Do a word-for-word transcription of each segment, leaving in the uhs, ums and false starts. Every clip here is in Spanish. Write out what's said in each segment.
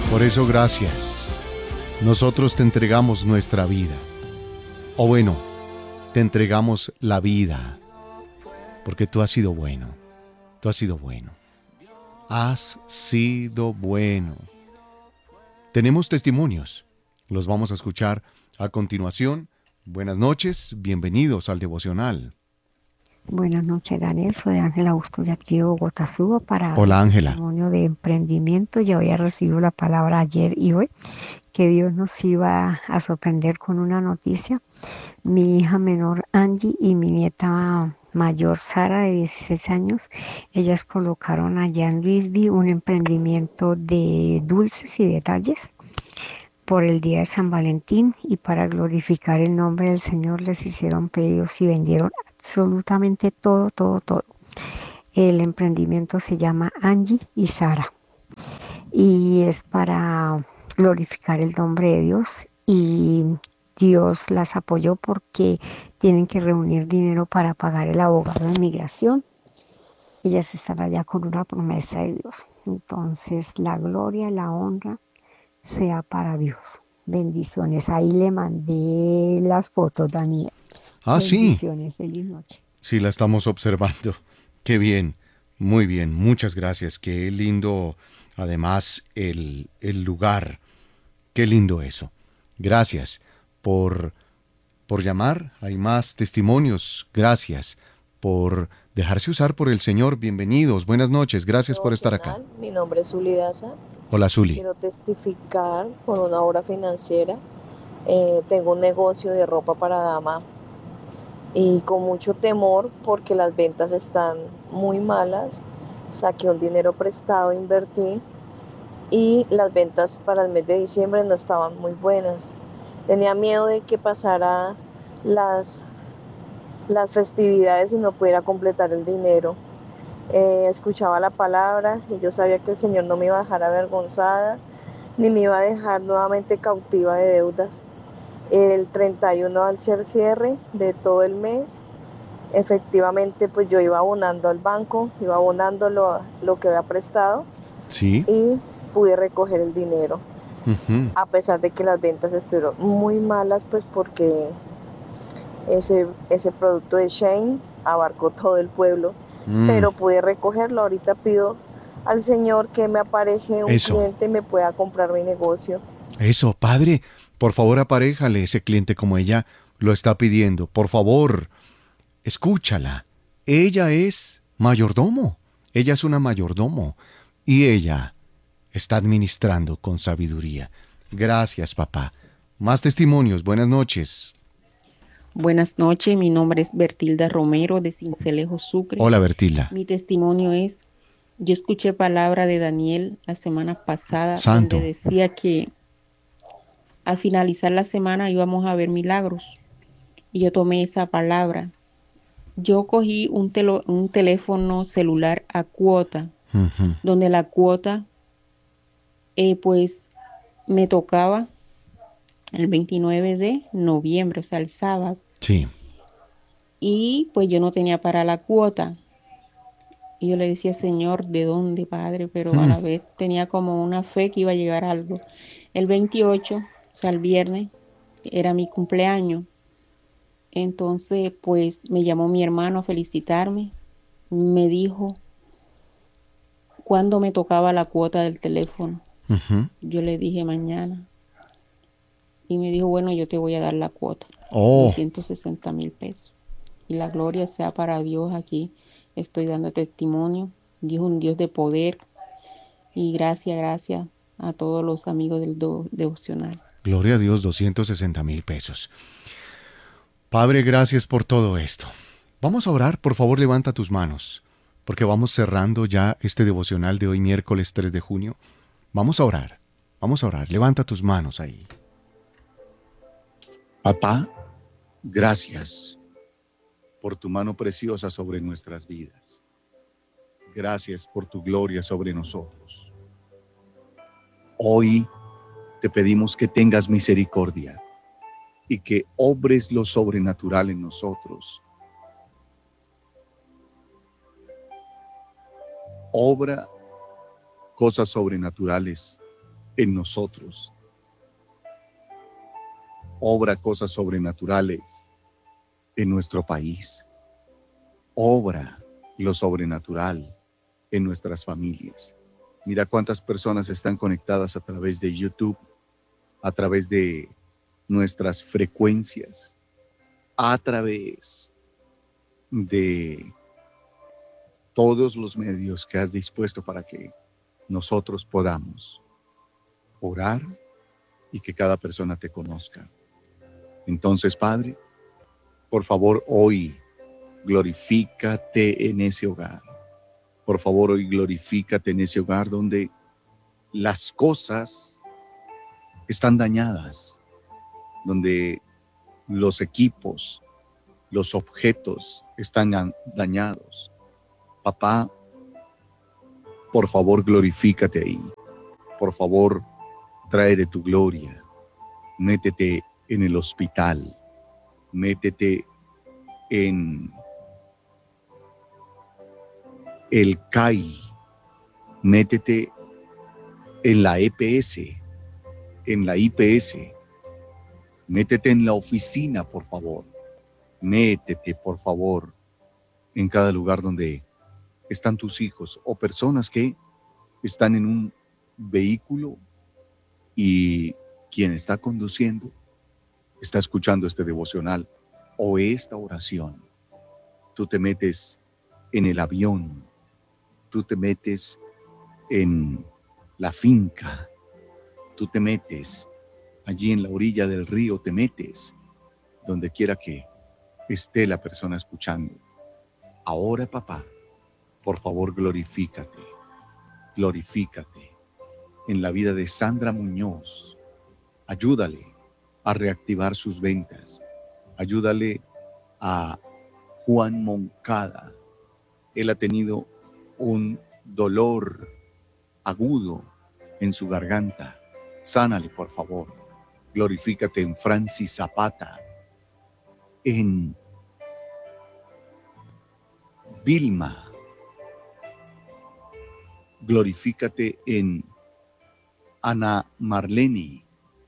Por eso gracias. Nosotros te entregamos nuestra vida. O bueno, te entregamos la vida. Porque tú has sido bueno. Tú has sido bueno. Has sido bueno. Tenemos testimonios. Los vamos a escuchar a continuación. Buenas noches. Bienvenidos al devocional. Buenas noches, Daniel. Soy Ángela Augusto de aquí de Bogotá. Subo para dar Hola, un Ángela. testimonio de emprendimiento. Ya había recibido la palabra ayer y hoy que Dios nos iba a sorprender con una noticia. Mi hija menor Angie y mi nieta mayor Sara de dieciséis años, ellas colocaron allá en Luisville un emprendimiento de dulces y detalles por el día de San Valentín, y para glorificar el nombre del Señor les hicieron pedidos y vendieron absolutamente todo, todo, todo. El emprendimiento se llama Angie y Sara y es para glorificar el nombre de Dios, y Dios las apoyó porque tienen que reunir dinero para pagar el abogado de inmigración. Ellas están allá con una promesa de Dios. Entonces la gloria, la honra sea para Dios. Bendiciones. Ahí le mandé las fotos, Daniel. Ah, sí. Bendiciones. Feliz noche. Sí, la estamos observando. Qué bien. Muy bien. Muchas gracias. Qué lindo, además, el, el lugar. Qué lindo eso. Gracias por, por llamar. Hay más testimonios. Gracias por dejarse usar por el Señor. Bienvenidos. Buenas noches. Gracias por estar acá. Devocional. Mi nombre es Zuli Daza. Hola, Zuli. Quiero testificar por una obra financiera. Eh, tengo un negocio de ropa para dama y con mucho temor porque las ventas están muy malas. Saqué un dinero prestado, invertí y las ventas para el mes de diciembre no estaban muy buenas. Tenía miedo de que pasara las, las festividades y no pudiera completar el dinero. Eh, escuchaba la palabra y yo sabía que el Señor no me iba a dejar avergonzada ni me iba a dejar nuevamente cautiva de deudas. El treinta y uno, al ser cierre de todo el mes, efectivamente pues yo iba abonando al banco, iba abonando lo, lo que había prestado Sí. y pude recoger el dinero, Ujú. a pesar de que las ventas estuvieron muy malas, pues porque ese, ese producto de Shane abarcó todo el pueblo, Mm, pero pude recogerlo. Ahorita pido al Señor que me apareje un Eso. cliente y me pueda comprar mi negocio. Eso, padre. Por favor, aparéjale ese cliente como ella lo está pidiendo. Por favor, escúchala. Ella es mayordomo. Ella es una mayordomo. Y ella está administrando con sabiduría. Gracias, papá. Más testimonios. Buenas noches. Buenas noches, mi nombre es Bertilda Romero de Cincelejo, Sucre. Hola, Bertila. Mi testimonio es, yo escuché palabra de Daniel la semana pasada donde Santo. decía que al finalizar la semana íbamos a ver milagros, y yo tomé esa palabra. Yo cogí un, telo- un teléfono celular a cuota, Ujú. donde la cuota eh, pues me tocaba el veintinueve de noviembre, o sea, el sábado, Sí. y pues yo no tenía para la cuota. Y yo le decía, Señor, ¿de dónde, Padre? Pero a Mm, la vez tenía como una fe que iba a llegar algo. El veintiocho, o sea, el viernes, era mi cumpleaños. Entonces, pues me llamó mi hermano a felicitarme. Me dijo cuándo me tocaba la cuota del teléfono. ujú. Yo le dije mañana. Y me dijo, bueno, yo te voy a dar la cuota, Oh, doscientos sesenta mil pesos. Y la gloria sea para Dios aquí. Estoy dando testimonio. Dios es un Dios de poder. Y gracias, gracias a todos los amigos del do- devocional. gloria a Dios, doscientos sesenta mil pesos. Padre, gracias por todo esto. Vamos a orar, por favor, levanta tus manos, porque vamos cerrando ya este devocional de hoy, miércoles tres de junio. Vamos a orar, vamos a orar, levanta tus manos ahí. Papá, gracias por tu mano preciosa sobre nuestras vidas. Gracias por tu gloria sobre nosotros. Hoy te pedimos que tengas misericordia y que obres lo sobrenatural en nosotros. Obra cosas sobrenaturales en nosotros. Obra cosas sobrenaturales en nuestro país. Obra lo sobrenatural en nuestras familias. Mira cuántas personas están conectadas a través de YouTube, a través de nuestras frecuencias, a través de todos los medios que has dispuesto para que nosotros podamos orar y que cada persona te conozca. Entonces, Padre, por favor, hoy glorifícate en ese hogar. Por favor, hoy glorifícate en ese hogar donde las cosas están dañadas, donde los equipos, los objetos están dañados. Papá, por favor, glorifícate ahí. Por favor, trae de tu gloria. Métete en el hospital. Métete en el C A I. Métete en la E P S, en la I P S. Métete en la oficina, por favor. Métete, por favor, en cada lugar donde están tus hijos o personas que están en un vehículo y quien está conduciendo está escuchando este devocional o esta oración. Tú te metes en el avión, tú te metes en la finca, tú te metes allí en la orilla del río, te metes donde quiera que esté la persona escuchando. Ahora, papá, por favor, glorifícate, glorifícate en la vida de Sandra Muñoz. Ayúdale a reactivar sus ventas. Ayúdale a Juan Moncada. Él ha tenido un dolor agudo en su garganta. Sánale, por favor. Glorifícate en Francis Zapata, en Vilma. Glorifícate en Ana Marlene.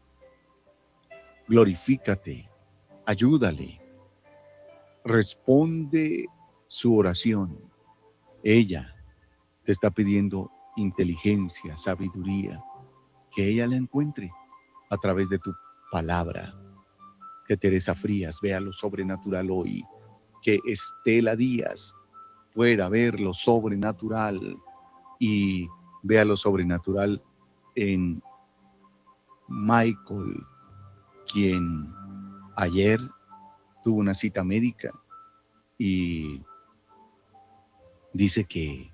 Glorifícate, ayúdale. Responde su oración. Ella te está pidiendo inteligencia, sabiduría, que ella la encuentre a través de tu palabra. Que Teresa Frías vea lo sobrenatural hoy. Que Estela Díaz pueda ver lo sobrenatural y vea lo sobrenatural en Michael, quien ayer tuvo una cita médica y dice que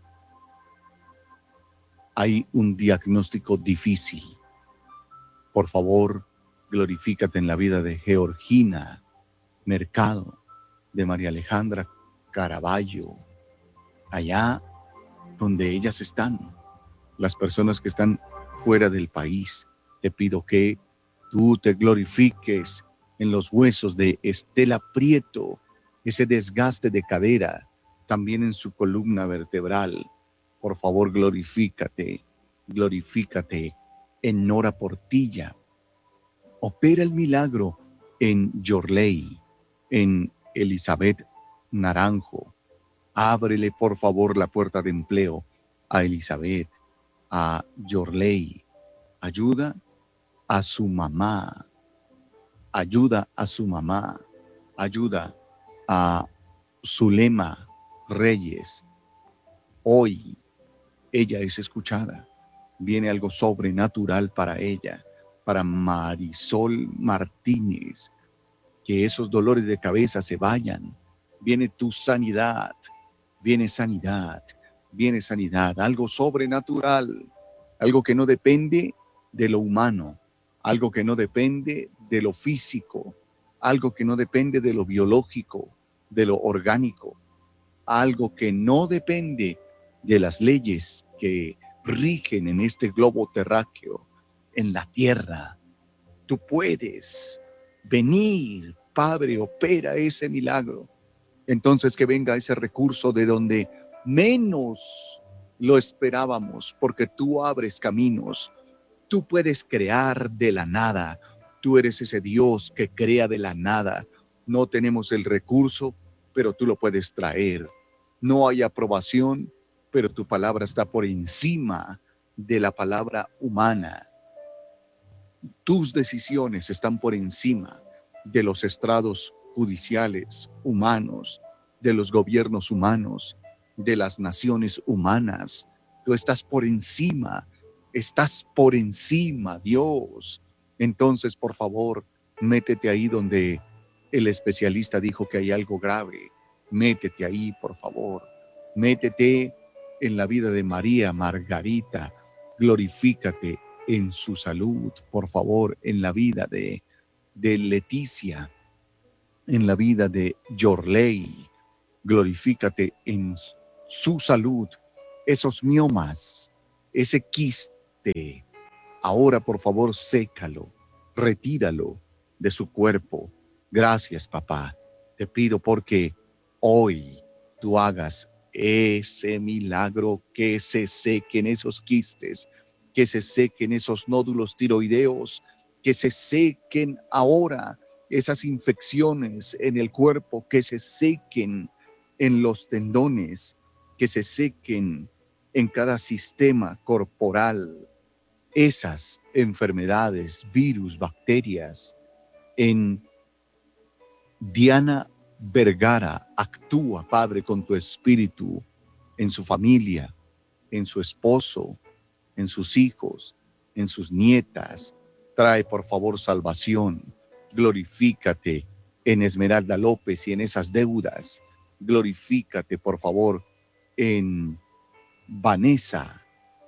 hay un diagnóstico difícil. Por favor, glorifícate en la vida de Georgina Mercado, de María Alejandra Caraballo, allá donde ellas están, las personas que están fuera del país. Te pido que tú te glorifiques en los huesos de Estela Prieto, ese desgaste de cadera, también en su columna vertebral. Por favor, glorifícate, glorifícate en Nora Portilla. Opera el milagro en Yorley, en Elizabeth Naranjo. Ábrele, por favor, la puerta de empleo a Elizabeth, a Yorley. Ayuda a su mamá. Ayuda a su mamá. Ayuda a Zulema Reyes. Hoy ella es escuchada. Viene algo sobrenatural para ella, para Marisol Martínez. Que esos dolores de cabeza se vayan. Viene tu sanidad. Viene sanidad, viene sanidad, algo sobrenatural, algo que no depende de lo humano, algo que no depende de lo físico, algo que no depende de lo biológico, de lo orgánico, algo que no depende de las leyes que rigen en este globo terráqueo, en la tierra. Tú puedes venir, Padre, opera ese milagro. Entonces que venga ese recurso de donde menos lo esperábamos, porque tú abres caminos, Tú puedes crear de la nada. Tú eres ese Dios que crea de la nada. No tenemos el recurso, pero tú lo puedes traer. No hay aprobación, pero tu palabra está por encima de la palabra humana. Tus decisiones están por encima de los estrados judiciales humanos, de los gobiernos humanos, de las naciones humanas. Tú estás por encima, estás por encima, Dios. Entonces, por favor, métete ahí donde el especialista dijo que hay algo grave. Métete ahí, por favor. Métete en la vida de María Margarita. Glorifícate en su salud, por favor, en la vida de, de Leticia, en la vida de Yorley. Glorifícate en su salud. Esos miomas, ese quiste, ahora por favor sécalo, retíralo de su cuerpo. Gracias, papá. Te pido porque hoy tú hagas ese milagro, que se sequen esos quistes, que se sequen esos nódulos tiroideos, que se sequen ahora esas infecciones en el cuerpo, que se sequen en los tendones, que se sequen en cada sistema corporal, esas enfermedades, virus, bacterias. En Diana Vergara, actúa, Padre, con tu espíritu en su familia, en su esposo, en sus hijos, en sus nietas. Trae, por favor, salvación. Glorifícate en Esmeralda López y en esas deudas. Glorifícate, por favor, en Vanessa.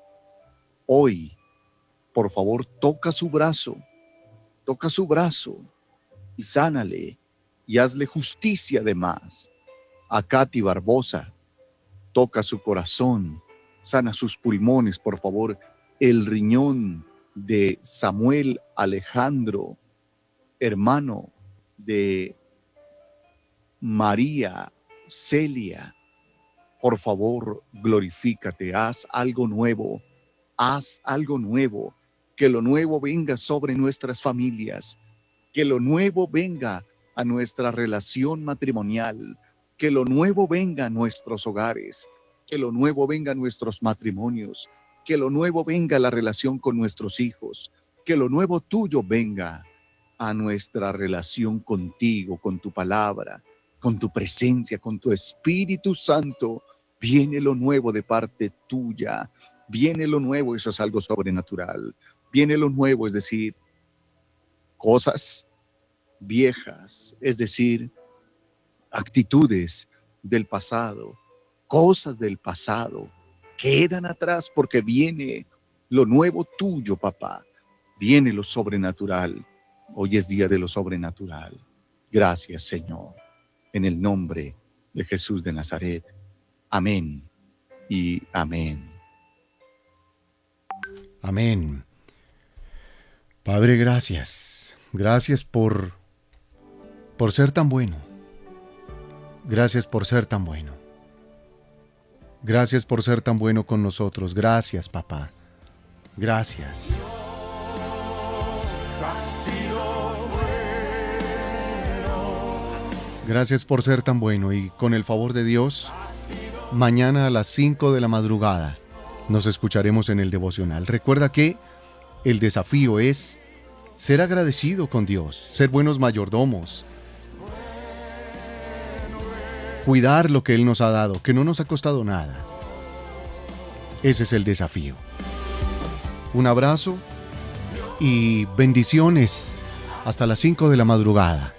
Hoy, por favor, toca su brazo, toca su brazo y sánale y hazle justicia además. A Katy Barbosa, toca su corazón, sana sus pulmones, por favor. El riñón de Samuel Alejandro, hermano de María Celia, por favor, glorifícate, haz algo nuevo, haz algo nuevo, que lo nuevo venga sobre nuestras familias, que lo nuevo venga a nuestra relación matrimonial, que lo nuevo venga a nuestros hogares, que lo nuevo venga a nuestros matrimonios, que lo nuevo venga a la relación con nuestros hijos, que lo nuevo tuyo venga a nuestra relación contigo, con tu palabra, con tu presencia, con tu Espíritu Santo. Viene lo nuevo de parte tuya, viene lo nuevo, eso es algo sobrenatural. Viene lo nuevo, es decir, cosas viejas, es decir, actitudes del pasado, cosas del pasado, quedan atrás porque viene lo nuevo tuyo, papá. Viene lo sobrenatural. Hoy es día de lo sobrenatural. Gracias, Señor. En el nombre de Jesús de Nazaret. Amén y amén. Amén. Padre, gracias. Gracias por, por ser tan bueno. Gracias por ser tan bueno. Gracias por ser tan bueno con nosotros. Gracias, papá. Gracias. Gracias por ser tan bueno y con el favor de Dios, mañana a las cinco de la madrugada nos escucharemos en el devocional. Recuerda que el desafío es ser agradecido con Dios, ser buenos mayordomos, cuidar lo que Él nos ha dado, que no nos ha costado nada. Ese es el desafío. Un abrazo y bendiciones hasta las cinco de la madrugada.